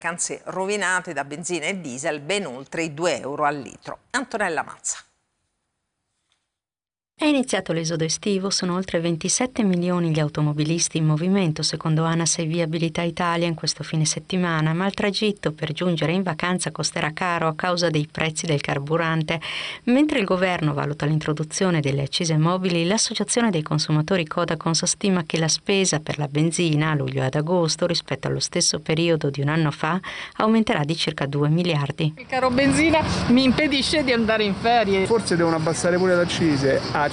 vacanze rovinate da benzina e diesel ben oltre i 2 euro al litro. Antonella Mazza. È iniziato l'esodo estivo, sono oltre 27 milioni gli automobilisti in movimento, secondo ANAS e Viabilità Italia in questo fine settimana, ma il tragitto per giungere in vacanza costerà caro a causa dei prezzi del carburante. Mentre il governo valuta l'introduzione delle accise mobili, l'associazione dei consumatori Codacons stima che la spesa per la benzina a luglio e ad agosto rispetto allo stesso periodo di un anno fa aumenterà di circa 2 miliardi. Il caro benzina mi impedisce di andare in ferie. Forse devono abbassare pure le accise a